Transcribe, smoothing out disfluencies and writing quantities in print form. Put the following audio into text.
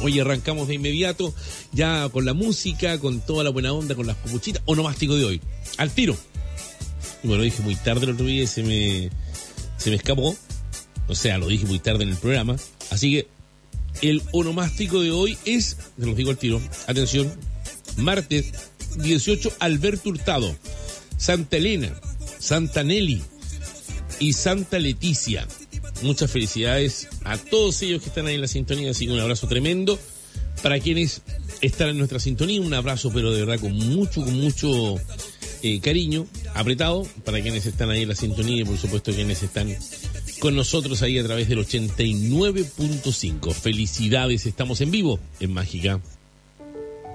Hoy arrancamos de inmediato, ya con la música, con toda la buena onda, con las copuchitas, onomástico de hoy. Al tiro. Y bueno, lo dije muy tarde el otro día y se me escapó. O sea, lo dije muy tarde en el programa. Así que el onomástico de hoy es, se los digo al tiro, atención, martes 18, Alberto Hurtado, Santa Elena, Santa Nelly y Santa Leticia. Muchas felicidades a todos ellos que están ahí en la sintonía, así que un abrazo tremendo para quienes están en nuestra sintonía, un abrazo pero de verdad con mucho cariño, apretado, para quienes están ahí en la sintonía y por supuesto quienes están con nosotros ahí a través del 89.5. Felicidades, estamos en vivo en Mágica.